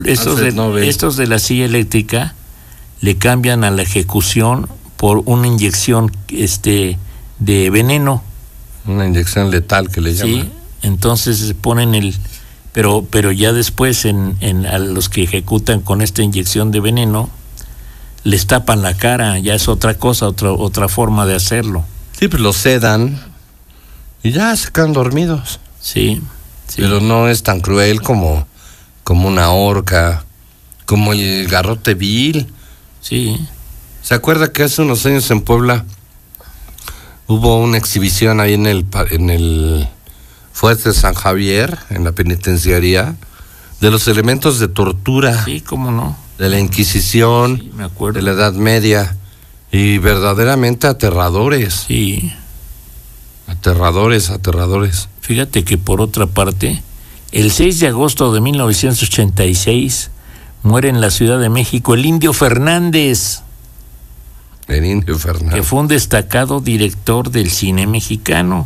Estos de la silla eléctrica le cambian a la ejecución por una inyección de veneno. Una inyección letal que le llaman. Sí, entonces ponen pero ya después a los que ejecutan con esta inyección de veneno les tapan la cara, ya es otra cosa, otra forma de hacerlo. Sí, pues los sedan y ya se quedan dormidos. Sí. Pero no es tan cruel como una horca, como el garrote vil. Sí. ¿Se acuerda que hace unos años en Puebla hubo una exhibición ahí en el Fuerte San Javier, en la penitenciaría, de los elementos de tortura? Sí, cómo no. De la Inquisición, sí, me acuerdo. De la Edad Media, y verdaderamente aterradores. Sí. Aterradores. Fíjate que por otra parte, el 6 de agosto de 1986 muere en la Ciudad de México el Indio Fernández. El Indio Fernández. Que fue un destacado director del cine mexicano.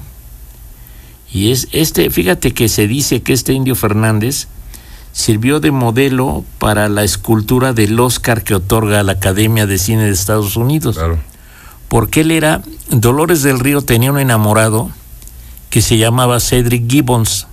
Y fíjate que se dice que este Indio Fernández sirvió de modelo para la escultura del Oscar que otorga la Academia de Cine de Estados Unidos. Claro. Porque Dolores del Río tenía un enamorado que se llamaba Cedric Gibbons.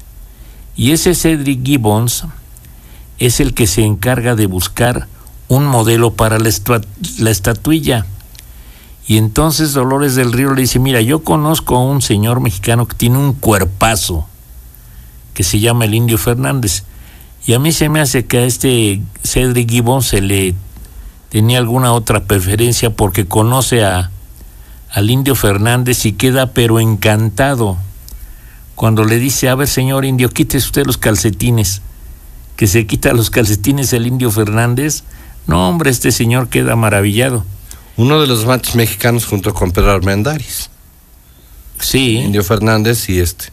Y ese Cedric Gibbons es el que se encarga de buscar un modelo para la estatuilla. Y entonces Dolores del Río le dice, mira, yo conozco a un señor mexicano que tiene un cuerpazo, que se llama el Indio Fernández. Y a mí se me hace que a este Cedric Gibbons se le tenía alguna otra preferencia porque conoce al Indio Fernández y queda pero encantado cuando le dice, a ver señor Indio, quítese usted los calcetines. Que se quita los calcetines el Indio Fernández. No, hombre, este señor queda maravillado. Uno de los machos mexicanos junto con Pedro Armendáriz. Sí. Indio Fernández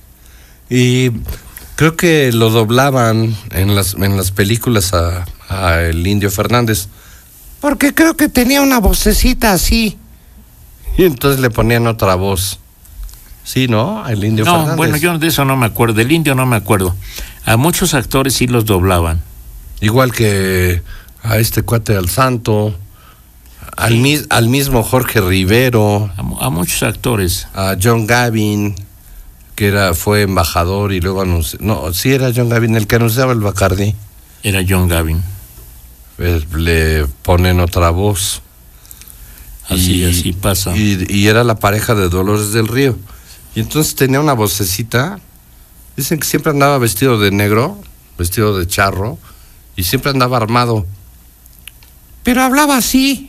y creo que lo doblaban en las películas a el Indio Fernández, porque creo que tenía una vocecita así. Y entonces le ponían otra voz. Sí, ¿no? El Indio Fernández. No, bueno, yo de eso no me acuerdo, del Indio no me acuerdo. A muchos actores sí los doblaban. Igual que a este cuate al Santo, sí. al mismo Jorge Rivero. A muchos actores. A John Gavin, que fue embajador y luego anunció. No, sí era John Gavin el que anunciaba el Bacardí. Era John Gavin. Le ponen otra voz. Así pasa. Y era la pareja de Dolores del Río. Y entonces tenía una vocecita. Dicen que siempre andaba vestido de negro, vestido de charro, y siempre andaba armado. Pero hablaba así.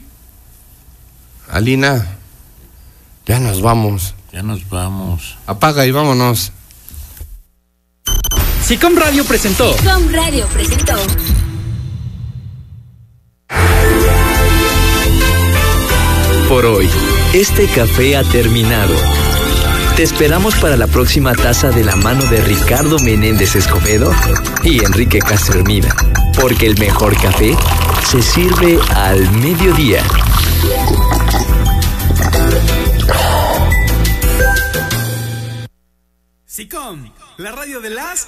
Alina, ya nos vamos. Apaga y vámonos. SICOM Radio presentó. Por hoy, este café ha terminado. Te esperamos para la próxima taza de la mano de Ricardo Menéndez Escobedo y Enrique Castermida, porque el mejor café se sirve al mediodía. SICOM, la radio de las